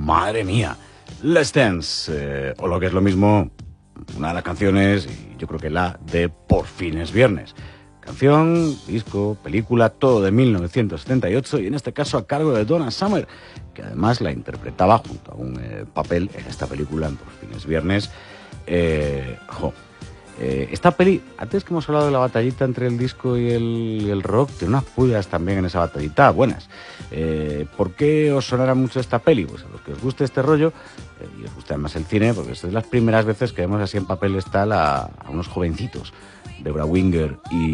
madre mía, Let's Dance, o lo que es lo mismo, una de las canciones, y yo creo que la de Por fin es viernes. Canción, disco, película, todo de 1978 y en este caso a cargo de Donna Summer, que además la interpretaba junto a un papel en esta película en Por fin es viernes. Esta peli, antes que hemos hablado de la batallita entre el disco y el rock, tiene unas pullas también en esa batallita buenas. ¿Por qué os sonará mucho esta peli? Pues a los que os guste este rollo y os gusta además el cine, porque es de las primeras veces que vemos así en papel tal a unos jovencitos, Deborah Winger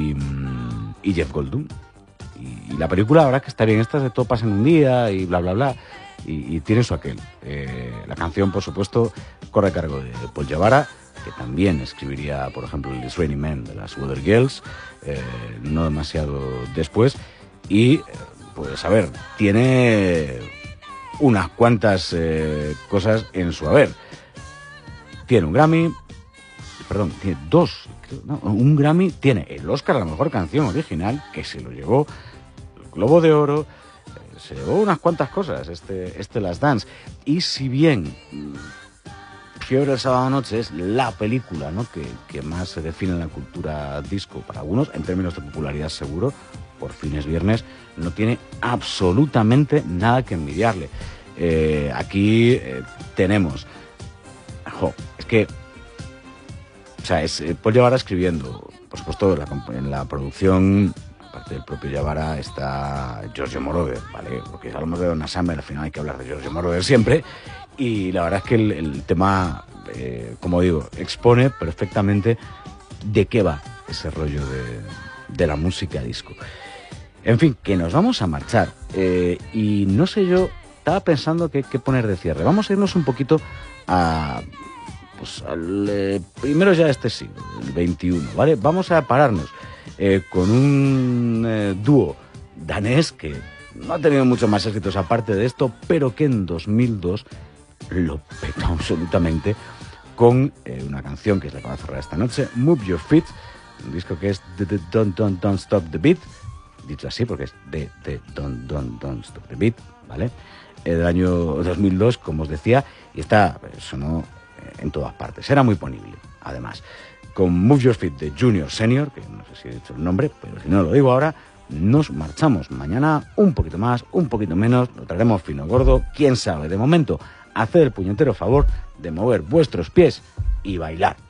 y Jeff Goldblum. Y la película, la verdad que está bien, estas de todo pasa en un día y bla bla bla, y tiene su aquel. La canción, por supuesto, corre a cargo de Paul Jabara, que también escribiría, por ejemplo, el It's Raining Men de las Weather Girls, no demasiado después, y pues a ver, tiene unas cuantas cosas en su haber. Tiene un Grammy, tiene dos, no, un Grammy, tiene el Oscar a la mejor canción original, que se lo llevó, el Globo de Oro, se llevó unas cuantas cosas, este Last Dance, y si bien Fiebre del sábado noche es la película, ¿no?, que más se define en la cultura disco para algunos, en términos de popularidad seguro, Por fin es viernes, no tiene absolutamente nada que envidiarle. Aquí tenemos, es que, o sea, es Paul Jabara escribiendo, por supuesto en la producción, aparte del propio Jabara, está Giorgio Moroder, ¿vale? Porque hablamos de Donna Summer, al final hay que hablar de Giorgio Moroder siempre. Y la verdad es que el tema, como digo, expone perfectamente de qué va ese rollo de la música disco. En fin, que nos vamos a marchar. Y no sé, yo estaba pensando qué poner de cierre. Vamos a irnos un poquito al primero ya de este siglo, el 21, ¿vale? Vamos a pararnos con un dúo danés que no ha tenido muchos más éxitos aparte de esto, pero que en 2002... lo petó absolutamente con una canción que es la que va a cerrar esta noche, Move Your Feet, un disco que es Don't Stop the Beat, dicho así porque es de Don't Stop the Beat, ¿vale? Del año 2002, como os decía, y sonó en todas partes, era muy ponible, además, con Move Your Feet de Junior Senior, que no sé si he dicho el nombre, pero si no lo digo ahora. Nos marchamos mañana un poquito más, un poquito menos, lo traeremos fino gordo, quién sabe. De momento, haced el puñetero favor de mover vuestros pies y bailar.